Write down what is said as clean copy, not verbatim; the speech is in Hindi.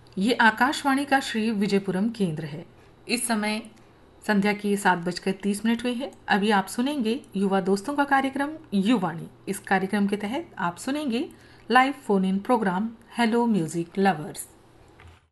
ये आकाशवाणी का श्री विजयपुरम केंद्र है। इस समय संध्या की 7:30 हुए हैं। अभी आप सुनेंगे युवा दोस्तों का कार्यक्रम युवाणी। इस कार्यक्रम के तहत आप सुनेंगे live phone in programme hello music lovers.